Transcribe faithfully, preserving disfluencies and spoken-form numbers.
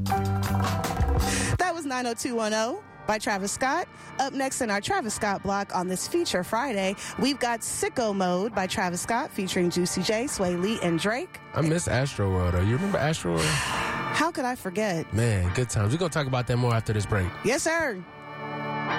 That was nine oh two one oh by Travis Scott. Up next in our Travis Scott block on this Feature Friday, we've got Sicko Mode by Travis Scott featuring Juicy J, Sway Lee, and Drake. I miss Astroworld, though. You remember Astroworld? How could I forget? Man, good times. We're going to talk about that more after this break. Yes, sir.